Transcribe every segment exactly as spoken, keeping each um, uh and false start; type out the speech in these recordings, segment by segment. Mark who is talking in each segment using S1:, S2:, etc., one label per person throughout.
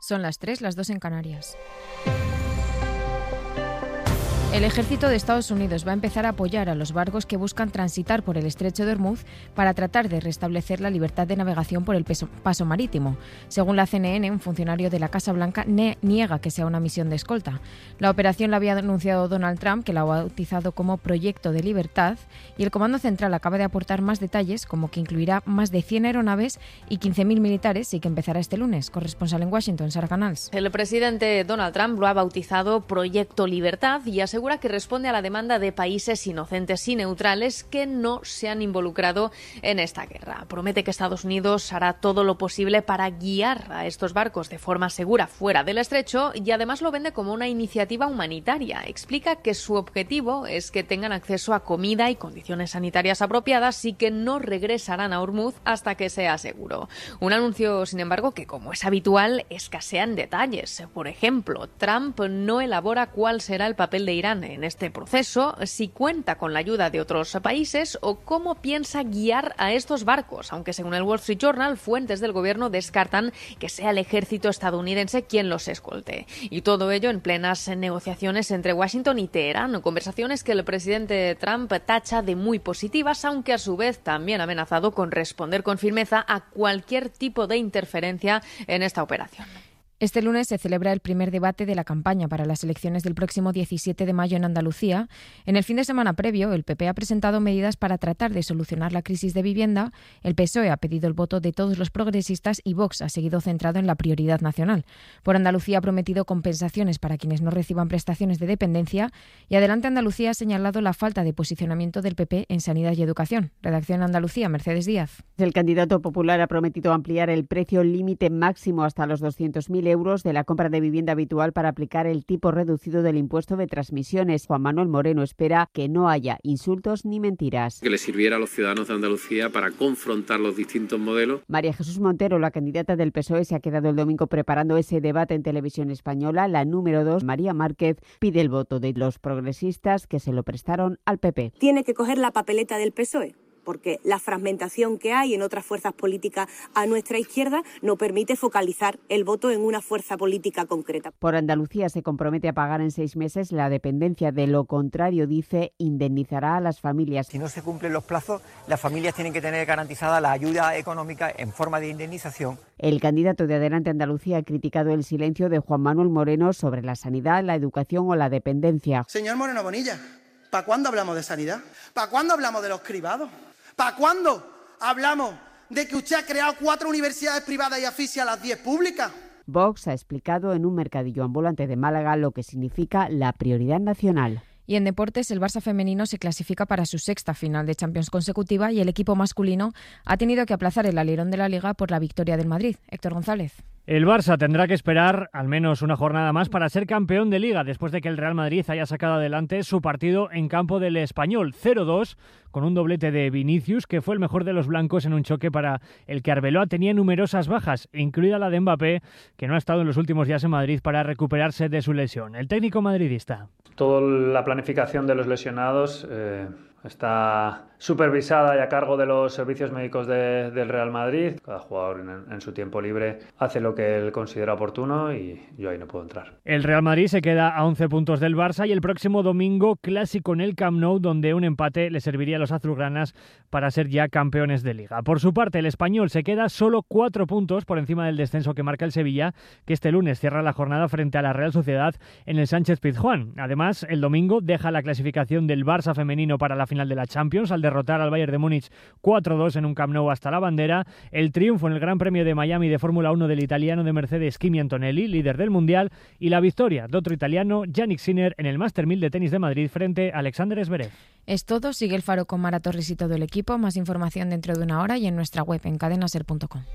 S1: Son las tres, las dos en Canarias. El ejército de Estados Unidos va a empezar a apoyar a los barcos que buscan transitar por el estrecho de Hormuz para tratar de restablecer la libertad de navegación por el paso marítimo. Según la C N N, un funcionario de la Casa Blanca niega que sea una misión de escolta. La operación la había anunciado Donald Trump, que la ha bautizado como Proyecto de Libertad, y el Comando Central acaba de aportar más detalles, como que incluirá más de cien aeronaves y quince mil militares, y que empezará este lunes. Corresponsal en Washington, Sara Canals.
S2: El presidente Donald Trump lo ha bautizado Proyecto Libertad y asegura que responde a la demanda de países inocentes y neutrales que no se han involucrado en esta guerra. Promete que Estados Unidos hará todo lo posible para guiar a estos barcos de forma segura fuera del estrecho y además lo vende como una iniciativa humanitaria. Explica que su objetivo es que tengan acceso a comida y condiciones sanitarias apropiadas y que no regresarán a Hormuz hasta que sea seguro. Un anuncio, sin embargo, que, como es habitual, escasean detalles. Por ejemplo, Trump no elabora cuál será el papel de Irán en este proceso, si cuenta con la ayuda de otros países o cómo piensa guiar a estos barcos, aunque según el Wall Street Journal, fuentes del gobierno descartan que sea el ejército estadounidense quien los escolte. Y todo ello en plenas negociaciones entre Washington y Teherán, conversaciones que el presidente Trump tacha de muy positivas, aunque a su vez también ha amenazado con responder con firmeza a cualquier tipo de interferencia en esta operación.
S1: Este lunes se celebra el primer debate de la campaña para las elecciones del próximo diecisiete de mayo en Andalucía. En el fin de semana previo, el P P ha presentado medidas para tratar de solucionar la crisis de vivienda, el P S O E ha pedido el voto de todos los progresistas y Vox ha seguido centrado en la prioridad nacional. Por Andalucía ha prometido compensaciones para quienes no reciban prestaciones de dependencia y Adelante Andalucía ha señalado la falta de posicionamiento del P P en sanidad y educación. Redacción Andalucía, Mercedes Díaz.
S3: El candidato popular ha prometido ampliar el precio límite máximo hasta los doscientos mil euros de la compra de vivienda habitual para aplicar el tipo reducido del impuesto de transmisiones. Juan Manuel Moreno espera que no haya insultos ni mentiras.
S4: Que le sirviera a los ciudadanos de Andalucía para confrontar los distintos modelos.
S3: María Jesús Montero, la candidata del P S O E, se ha quedado el domingo preparando ese debate en Televisión Española. La número dos, María Márquez, pide el voto de los progresistas que se lo prestaron al P P.
S5: Tiene que coger la papeleta del P S O E, porque la fragmentación que hay en otras fuerzas políticas a nuestra izquierda no permite focalizar el voto en una fuerza política concreta.
S3: Por Andalucía se compromete a pagar en seis meses la dependencia. De lo contrario, dice, indemnizará a las familias.
S6: Si no se cumplen los plazos, las familias tienen que tener garantizada la ayuda económica en forma de indemnización.
S3: El candidato de Adelante Andalucía ha criticado el silencio de Juan Manuel Moreno sobre la sanidad, la educación o la dependencia.
S7: Señor Moreno Bonilla, ¿para cuándo hablamos de sanidad? ¿Para cuándo hablamos de los cribados? ¿Para cuándo hablamos de que usted ha creado cuatro universidades privadas y asfixia a las diez públicas?
S3: Vox ha explicado en un mercadillo ambulante de Málaga lo que significa la prioridad nacional.
S1: Y en deportes, el Barça femenino se clasifica para su sexta final de Champions consecutiva y el equipo masculino ha tenido que aplazar el alerón de la Liga por la victoria del Madrid. Héctor González.
S8: El Barça tendrá que esperar al menos una jornada más para ser campeón de Liga, después de que el Real Madrid haya sacado adelante su partido en campo del Español cero dos, con un doblete de Vinicius, que fue el mejor de los blancos en un choque para el que Arbeloa tenía numerosas bajas, incluida la de Mbappé, que no ha estado en los últimos días en Madrid para recuperarse de su lesión. El técnico madridista.
S9: Toda la planificación de los lesionados eh, está supervisada y a cargo de los servicios médicos de, del Real Madrid. Cada jugador en, en su tiempo libre hace lo que él considera oportuno y yo ahí no puedo entrar.
S8: El Real Madrid se queda a once puntos del Barça y el próximo domingo clásico en el Camp Nou, donde un empate le serviría a los azulgranas para ser ya campeones de Liga. Por su parte, el Español se queda solo cuatro puntos por encima del descenso que marca el Sevilla, que este lunes cierra la jornada frente a la Real Sociedad en el Sánchez-Pizjuán. Además, el domingo deja la clasificación del Barça femenino para la final de la Champions al derrotar al Bayern de Múnich cuatro dos en un Camp Nou hasta la bandera, el triunfo en el Gran Premio de Miami de Fórmula uno del italiano de Mercedes Kimi Antonelli, líder del Mundial, y la victoria de otro italiano, Yannick Sinner, en el Master mil de tenis de Madrid frente a Alexander Zverev.
S1: Es todo. Sigue el Faro con Mara Torres y todo el equipo. Más información dentro de una hora y en nuestra web en cadena ser punto com.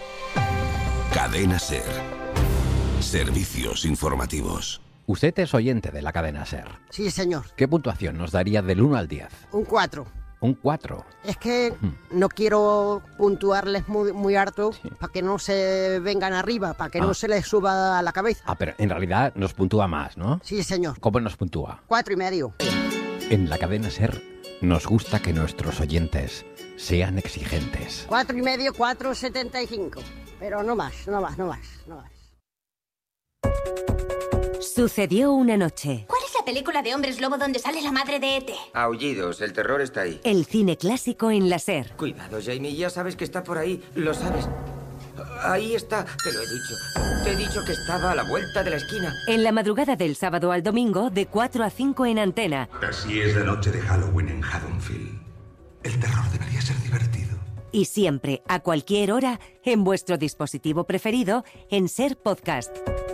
S10: Cadena Ser. Servicios informativos.
S11: Usted es oyente de la cadena SER.
S12: Sí, señor.
S11: ¿Qué puntuación nos daría del uno al diez?
S12: Un cuatro.
S11: Un cuatro.
S12: Es que no quiero puntuarles muy, muy harto sí. para que no se vengan arriba, para que ah. no se les suba a la cabeza.
S11: Ah, pero en realidad nos puntúa más, ¿no?
S12: Sí, señor.
S11: ¿Cómo nos puntúa?
S12: Cuatro y medio.
S11: En la cadena SER nos gusta que nuestros oyentes sean exigentes.
S12: Cuatro y medio, cuatro setenta y cinco. Pero no más, no más, no más, no más.
S13: Sucedió una noche.
S14: ¿Cuál es la película de hombres lobo donde sale la madre de E T?
S15: Aullidos, el terror está ahí.
S13: El cine clásico en la SER.
S15: Cuidado, Jamie, ya sabes que está por ahí, lo sabes. Ahí está, te lo he dicho. Te he dicho que estaba a la vuelta de la esquina.
S13: En la madrugada del sábado al domingo, de cuatro a cinco en Antena.
S16: Así es la noche de Halloween en Haddonfield. El terror debería ser divertido.
S13: Y siempre, a cualquier hora, en vuestro dispositivo preferido, en SER Podcast.